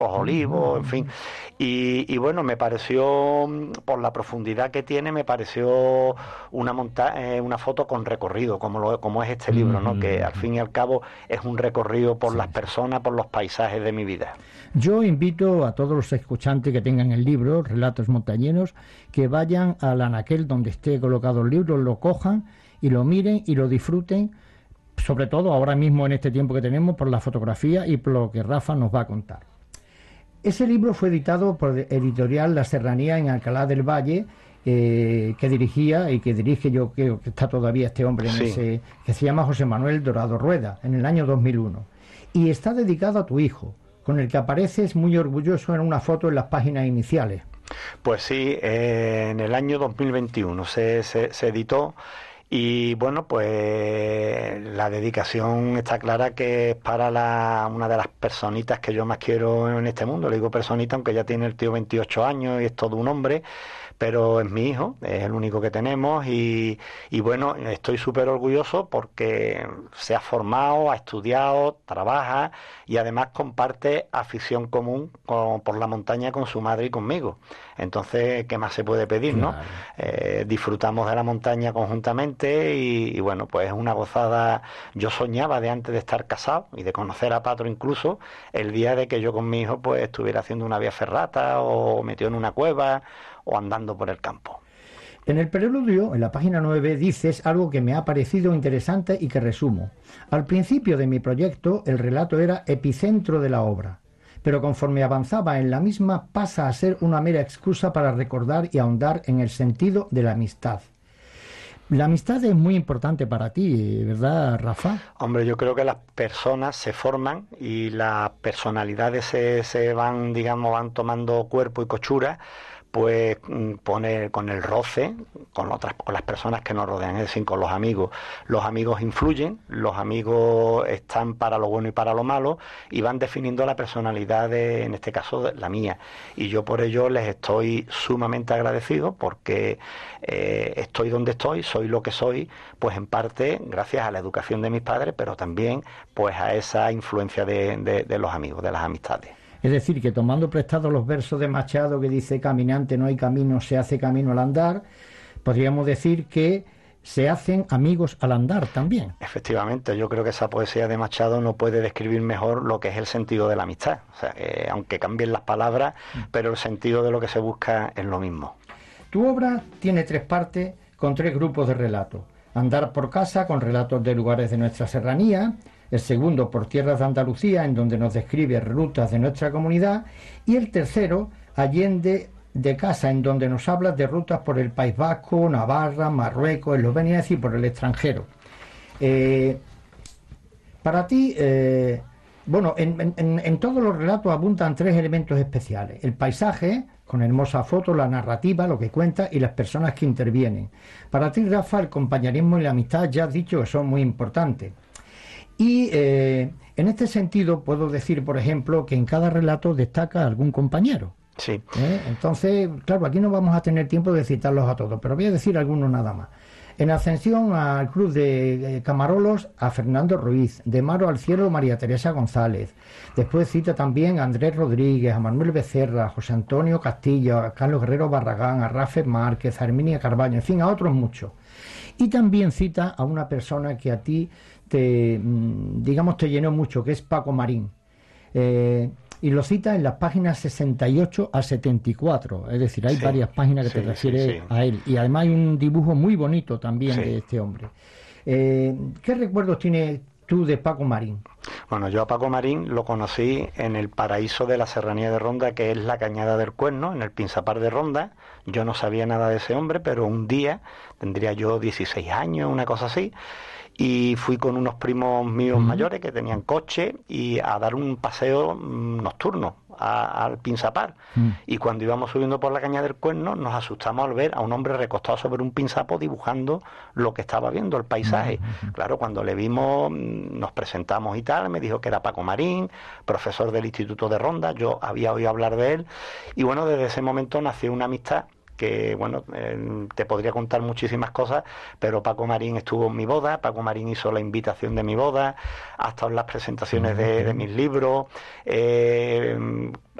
olivos, en fin. Y bueno, me pareció, por la profundidad que tiene, me pareció una foto con recorrido, como es este libro, ¿no? Que al fin y al cabo es un recorrido por las personas, por los paisajes de mi vida. Yo invito a todos los escuchantes que tengan el libro, Relatos Montañeros, que vayan al anaquel donde esté colocado el libro, lo cojan y lo miren y lo disfruten, sobre todo ahora mismo en este tiempo que tenemos, por la fotografía y por lo que Rafa nos va a contar. Ese libro fue editado por Editorial La Serranía en Alcalá del Valle, que dirigía y que dirige, yo creo que está todavía este hombre en ese, que se llama José Manuel Dorado Rueda, en el año 2001. Y está dedicado a tu hijo, con el que apareces muy orgulloso en una foto en las páginas iniciales. Pues sí, en el año 2021 se editó. Y bueno, pues la dedicación está clara que es para una de las personitas que yo más quiero en este mundo. Le digo personita, aunque ya tiene el tío 28 años y es todo un hombre, pero es mi hijo, es el único que tenemos y bueno, estoy súper orgulloso porque se ha formado, ha estudiado, trabaja y además comparte afición común por la montaña con su madre y conmigo. Entonces, ¿qué más se puede pedir, no? Disfrutamos de la montaña conjuntamente y bueno, pues es una gozada. Yo soñaba de antes de estar casado y de conocer a Patro incluso, el día de que yo con mi hijo pues estuviera haciendo una vía ferrata o metido en una cueva o andando por el campo. En el preludio, en la página 9, dices algo que me ha parecido interesante y que resumo. Al principio de mi proyecto, el relato era epicentro de la obra, pero conforme avanzaba en la misma pasa a ser una mera excusa para recordar y ahondar en el sentido de la amistad. La amistad es muy importante para ti, ¿verdad, Rafa? Hombre, yo creo que las personas se forman y las personalidades se van, digamos, van tomando cuerpo y cochura, pues pone con el roce, con las personas que nos rodean, es decir, con los amigos. Los amigos influyen, los amigos están para lo bueno y para lo malo y van definiendo la personalidad en este caso, la mía. Y yo por ello les estoy sumamente agradecido porque estoy donde estoy, soy lo que soy, pues en parte gracias a la educación de mis padres, pero también pues a esa influencia de los amigos, de las amistades. Es decir, que tomando prestados los versos de Machado que dice caminante no hay camino, se hace camino al andar, podríamos decir que se hacen amigos al andar también. Efectivamente, yo creo que esa poesía de Machado no puede describir mejor lo que es el sentido de la amistad. O sea, aunque cambien las palabras, pero el sentido de lo que se busca es lo mismo. Tu obra tiene 3 partes con 3 grupos de relatos. Andar por casa, con relatos de lugares de nuestra serranía. El segundo, por tierras de Andalucía, en donde nos describe rutas de nuestra comunidad. Y el tercero, Allende de casa, en donde nos habla de rutas por el País Vasco, Navarra, Marruecos, Eslovenia, es decir, por el extranjero. Para ti, bueno, en todos los relatos abundan 3 elementos especiales. El paisaje, con hermosas fotos, la narrativa, lo que cuenta, y las personas que intervienen. Para ti, Rafa, el compañerismo y la amistad, ya has dicho que son muy importantes. Y en este sentido puedo decir, por ejemplo, que en cada relato destaca algún compañero. Sí. Entonces, claro, aquí no vamos a tener tiempo de citarlos a todos, pero voy a decir algunos nada más. En Ascensión, al Club de Camarolos, a Fernando Ruiz. De Maro al Cielo, María Teresa González. Después cita también a Andrés Rodríguez, a Manuel Becerra, a José Antonio Castillo, a Carlos Guerrero Barragán, a Rafael Márquez, a Herminia Carballo, en fin, a otros muchos. Y también cita a una persona que a ti te llenó mucho, que es Paco Marín. Y lo cita en las páginas 68 a 74, es decir, hay varias páginas que te refiere a él. Y además hay un dibujo muy bonito también de este hombre. ¿Qué recuerdos tienes tú de Paco Marín? Bueno, yo a Paco Marín lo conocí en el paraíso de la Serranía de Ronda, que es la Cañada del Cuerno, en el Pinzapar de Ronda. Yo no sabía nada de ese hombre, pero un día, tendría yo 16 años, una cosa así, y fui con unos primos míos mayores que tenían coche y a dar un paseo nocturno al Pinzapar. Y cuando íbamos subiendo por la Cañada del Cuerno nos asustamos al ver a un hombre recostado sobre un pinzapo dibujando lo que estaba viendo, el paisaje. Claro, cuando le vimos nos presentamos y tal, me dijo que era Paco Marín, profesor del Instituto de Ronda, yo había oído hablar de él y bueno, desde ese momento nació una amistad que bueno, te podría contar muchísimas cosas, pero Paco Marín estuvo en mi boda, Paco Marín hizo la invitación de mi boda, ha estado en las presentaciones de mis libros,